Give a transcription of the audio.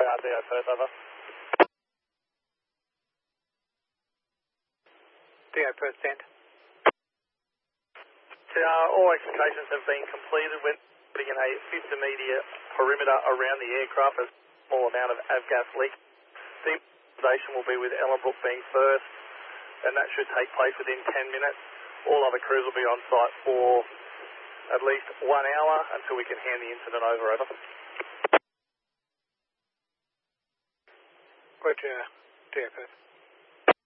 RDO Perth, over. DO Perth, stand. All excavations have been completed. We're putting in a fifth immediate perimeter around the aircraft. A small amount of avgas leak. Demobilization will be with Ellenbrook being first, and that should take place within 10 minutes. All other crews will be on site for at least 1 hour until we can hand the incident over. Roger, DO Perth.